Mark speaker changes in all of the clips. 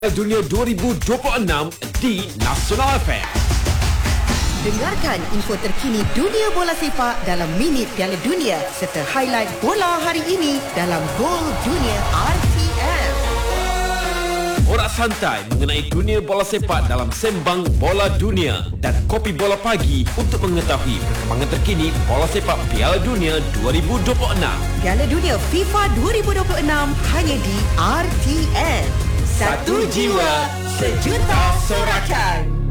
Speaker 1: Dunia 2026 di Nasional FM.
Speaker 2: Dengarkan info terkini dunia bola sepak dalam Minit Piala Dunia serta highlight bola hari ini dalam Gol Dunia RTM.
Speaker 1: Borak santai mengenai dunia bola sepak dalam Sembang Bola Dunia dan Kopi Bola Pagi untuk mengetahui perkembangan terkini bola sepak Piala Dunia 2026.
Speaker 2: Piala Dunia FIFA 2026 hanya di RTM. Satu jiwa, sejuta sorakan.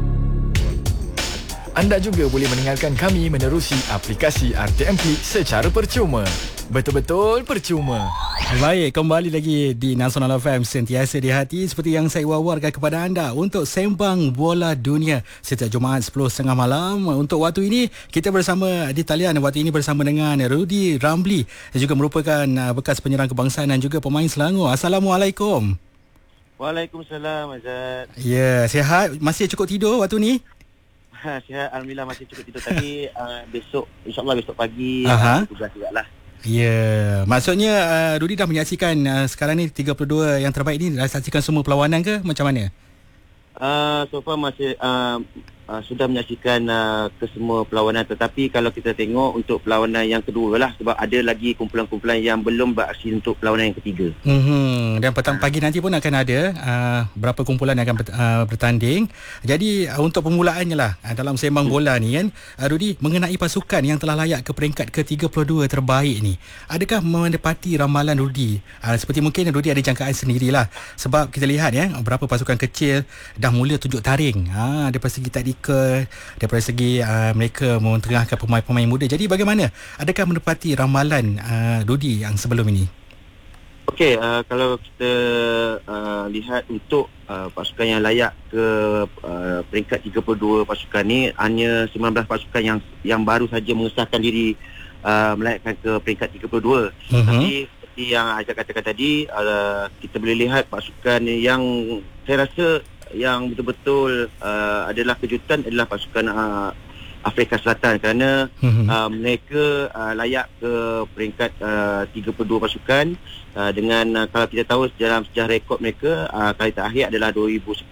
Speaker 3: Anda juga boleh mendengarkan kami menerusi aplikasi RTM Klik secara percuma. Betul-betul percuma.
Speaker 4: Baik, kembali lagi di Nasional FM, sentiasa di hati seperti yang saya wawarkan kepada anda untuk Sembang Bola Dunia setiap Jumaat 10.30 malam. Untuk waktu ini kita bersama di talian waktu ini bersama dengan Rudy Ramli yang juga merupakan bekas penyerang kebangsaan dan juga pemain Selangor. Assalamualaikum.
Speaker 5: Waalaikumsalam, Azad.
Speaker 4: Ya, sihat? Masih cukup tidur waktu ni?
Speaker 5: Sihat, Alhamdulillah masih cukup tidur. Tapi besok, insyaAllah besok pagi tugas juga lah.
Speaker 4: Ya, maksudnya Rudy dah menyaksikan sekarang ni 32 yang terbaik ni, dah saksikan semua perlawanan ke? Macam mana?
Speaker 5: So far masih sudah menyaksikan kesemua perlawanan. Tetapi kalau kita tengok untuk perlawanan yang kedua lah, sebab ada lagi kumpulan-kumpulan yang belum beraksi untuk perlawanan yang ketiga.
Speaker 4: Dan petang pagi nanti pun akan ada berapa kumpulan yang akan bertanding. Jadi untuk permulaannya lah dalam Sembang Bola ni kan, Rudy, mengenai pasukan yang telah layak ke peringkat ke-32 terbaik ni, adakah menepati ramalan Rudy? Seperti mungkin Rudy ada jangkaan sendirilah, sebab kita lihat ya, berapa pasukan kecil dah mula tunjuk taring daripada segi taktikal, daripada segi mereka mentengahkan pemain-pemain muda. Jadi bagaimana? Adakah menepati ramalan Rudy yang sebelum ini?
Speaker 5: Okey, kalau kita lihat untuk pasukan yang layak ke peringkat 32 pasukan ni, hanya 19 pasukan yang baru saja mengesahkan diri melayakkan ke peringkat 32. Tapi seperti yang Azad katakan tadi, kita boleh lihat pasukan yang saya rasa yang betul-betul adalah kejutan adalah pasukan Afrika Selatan, kerana mereka layak ke peringkat 32 pasukan dengan kalau kita tahu dalam sejarah rekod mereka kali terakhir adalah 2010.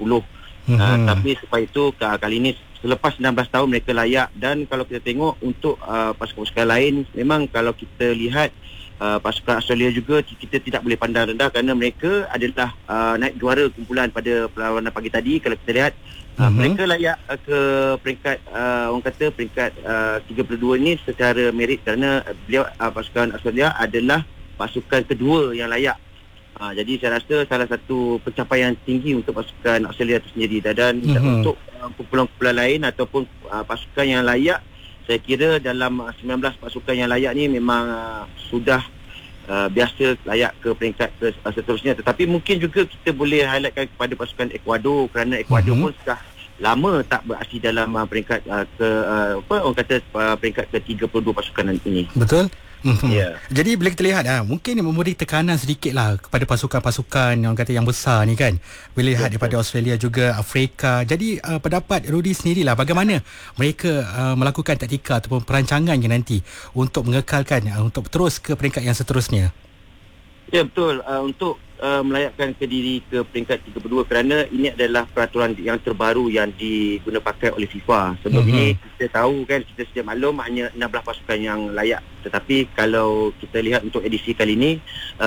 Speaker 5: Tapi selepas itu kali ini selepas 16 tahun mereka layak. Dan kalau kita tengok untuk pasukan-pasukan lain, memang kalau kita lihat pasukan Australia juga kita tidak boleh pandang rendah, kerana mereka adalah naik juara kumpulan pada perlawanan pagi tadi. Kalau kita lihat mereka layak ke peringkat orang kata peringkat 32 ini secara merit, kerana beliau pasukan Australia adalah pasukan kedua yang layak. Jadi saya rasa salah satu pencapaian tinggi untuk pasukan Australia itu sendiri. Dan untuk kumpulan-kumpulan lain ataupun pasukan yang layak, saya kira dalam 19 pasukan yang layak ni memang sudah biasa layak ke peringkat seterusnya. Tetapi mungkin juga kita boleh highlightkan kepada pasukan Ecuador, kerana Ecuador pun sudah lama tak beraksi dalam peringkat orang kata peringkat ke-32 pasukan ini.
Speaker 4: Betul.
Speaker 5: Yeah.
Speaker 4: Jadi bila kita lihat mungkin memberi tekanan sedikit lah kepada pasukan-pasukan yang kata yang besar ni kan, bila lihat daripada Australia juga Afrika. Jadi pendapat Rudy sendirilah, bagaimana mereka melakukan taktikal ataupun perancangannya nanti untuk mengekalkan untuk terus ke peringkat yang seterusnya?
Speaker 5: Ya, betul. Untuk melayakkan ke diri ke peringkat 32, kerana ini adalah peraturan yang terbaru yang diguna pakai oleh FIFA. Sebelum ini kita tahu kan, kita sedia maklum hanya 16 pasukan yang layak. Tetapi kalau kita lihat untuk edisi kali ini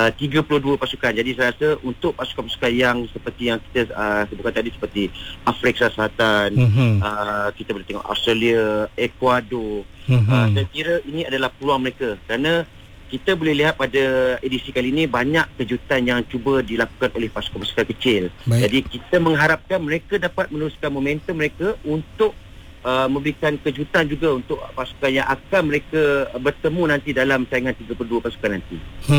Speaker 5: 32 pasukan. Jadi saya rasa untuk pasukan-pasukan yang seperti yang kita sebutkan tadi, seperti Afrika Selatan, kita boleh tengok Australia, Ecuador, saya kira ini adalah peluang mereka, kerana kita boleh lihat pada edisi kali ini banyak kejutan yang cuba dilakukan oleh pasukan-pasukan kecil. Jadi kita mengharapkan mereka dapat meneruskan momentum mereka untuk memberikan kejutan juga untuk pasukan yang akan mereka bertemu nanti dalam saingan 32 pasukan nanti.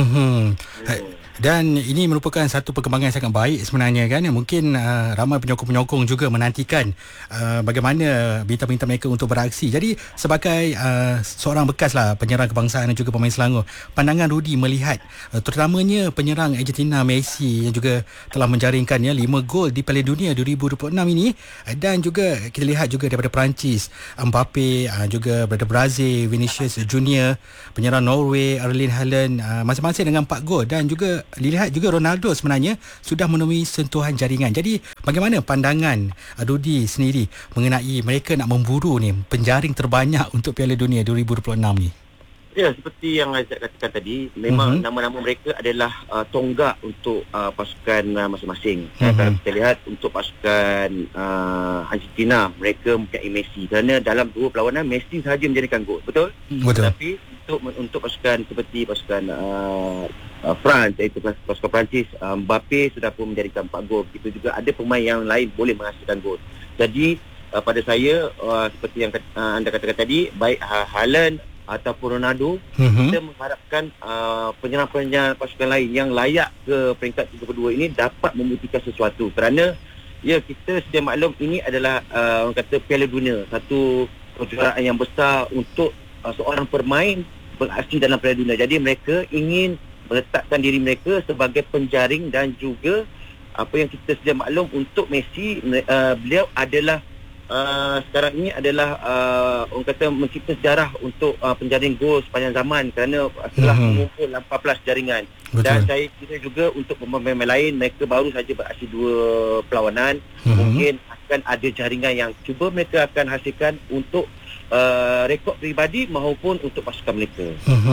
Speaker 4: Dan ini merupakan satu perkembangan yang sangat baik sebenarnya kan. Mungkin ramai penyokong-penyokong juga menantikan bagaimana bintang-bintang mereka untuk beraksi. Jadi sebagai seorang bekas lah penyerang kebangsaan dan juga pemain Selangor, pandangan Rudy melihat terutamanya penyerang Argentina Messi yang juga telah menjaringkan 5 gol di Piala Dunia 2026 ini, dan juga kita lihat juga daripada Perancis Mbappe, juga daripada Brazil Vinicius Junior, penyerang Norway Erling Haaland masing-masing dengan 4 gol, dan juga dilihat juga Ronaldo sebenarnya sudah menemui sentuhan jaringan. Jadi bagaimana pandangan Rudi sendiri mengenai mereka nak memburu ni penjaring terbanyak untuk Piala Dunia 2026 ni?
Speaker 5: Ya, seperti yang Aizat katakan tadi, memang nama-nama mereka adalah tonggak untuk pasukan masing-masing. Kalau kita lihat untuk pasukan Argentina, mereka mempunyai Messi. Kerana dalam dua perlawanan, Messi sahaja menjadikan gol. Betul?
Speaker 4: Betul.
Speaker 5: Tapi untuk pasukan seperti pasukan France, iaitu pasukan Perancis, Mbappe sudah pun menjadikan 4 gol. Begitu juga ada pemain yang lain boleh menghasilkan gol. Jadi pada saya, seperti yang anda katakan tadi, baik Haaland ataupun Ronaldo, kita mengharapkan penyerang-penyerang pasukan lain yang layak ke peringkat 32 ini dapat membuktikan sesuatu. Kerana ya, kita sedia maklum ini adalah orang kata Piala Dunia, satu kejuaraan yang besar untuk seorang pemain beraksi dalam Piala Dunia. Jadi mereka ingin meletakkan diri mereka sebagai penjaring, dan juga apa yang kita sedia maklum untuk Messi, beliau adalah sekarang ini adalah orang kata mencipta sejarah untuk penjaring gol sepanjang zaman, kerana telah mengumpul 14 jaringan. Betul. Dan saya kira juga untuk pemain-pemain lain, mereka baru saja beraksi 2 perlawanan, mungkin akan ada jaringan yang cuba mereka akan hasilkan untuk rekod peribadi maupun untuk pasukan mereka.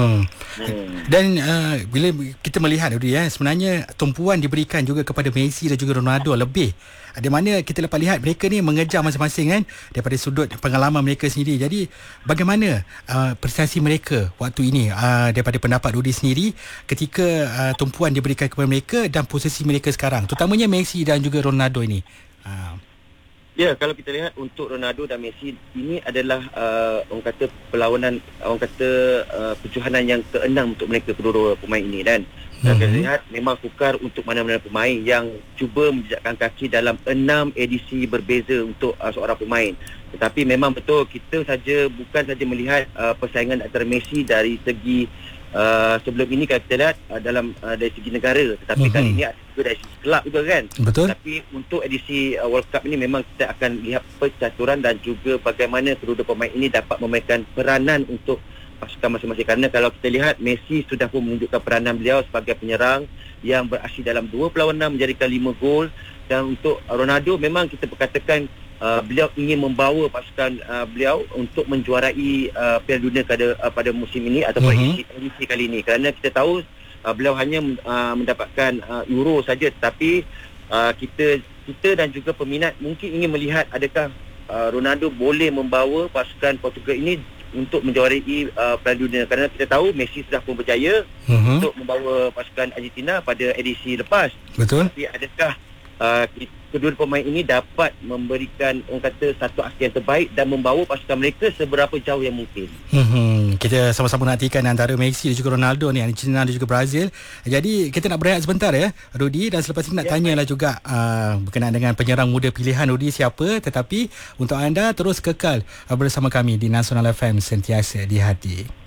Speaker 4: Dan bila kita melihat sebenarnya tumpuan diberikan juga kepada Messi dan juga Ronaldo lebih, di mana kita dapat lihat mereka ni mengejar masing-masing kan, daripada sudut pengalaman mereka sendiri. Jadi bagaimana prestasi mereka waktu ini daripada pendapat Rudi sendiri ketika tumpuan diberikan kepada mereka dan posisi mereka sekarang, terutamanya Messi dan juga Ronaldo ini?
Speaker 5: Ya, kalau kita lihat untuk Ronaldo dan Messi, ini adalah orang kata perlawanan, orang kata kejohanan yang ke-6 untuk mereka kedua pemain ini. Dan kita lihat memang sukar untuk mana-mana pemain yang cuba menjejakkan kaki dalam 6 edisi berbeza untuk seorang pemain. Tetapi memang betul, kita bukan saja melihat persaingan antara Messi dari segi sebelum ini kalau kita lihat dari segi negara, tetapi kali ini ada juga dari segi kelab juga kan.
Speaker 4: Betul.
Speaker 5: Tapi untuk edisi World Cup ini memang kita akan lihat percaturan dan juga bagaimana kedua pemain ini dapat memainkan peranan untuk pasukan masing-masing. Kerana kalau kita lihat, Messi sudah pun menunjukkan peranan beliau sebagai penyerang yang beraksi dalam 2 perlawanan menjadikan 5 gol. Dan untuk Ronaldo, memang kita perkatakan beliau ingin membawa pasukan beliau untuk menjuarai Piala Dunia pada musim ini ataupun edisi kali ini. Kerana kita tahu beliau hanya mendapatkan Euro saja, tetapi kita dan juga peminat mungkin ingin melihat adakah Ronaldo boleh membawa pasukan Portugal ini untuk menjuarai Piala Dunia. Kerana kita tahu Messi sudah pun berjaya untuk membawa pasukan Argentina pada edisi lepas.
Speaker 4: Betul.
Speaker 5: Tapi adakah kedua pemain ini dapat memberikan orang kata satu aksi yang terbaik dan membawa pasukan mereka seberapa jauh yang mungkin.
Speaker 4: Kita sama-sama nantikan antara Messi dan juga Ronaldo ni, Argentina dan juga Brazil. Jadi kita nak berehat sebentar Rudi, dan selepas ini nak tanyalah juga berkenaan dengan penyerang muda pilihan Rudi siapa. Tetapi untuk anda terus kekal bersama kami di Nasional FM, sentiasa di hati.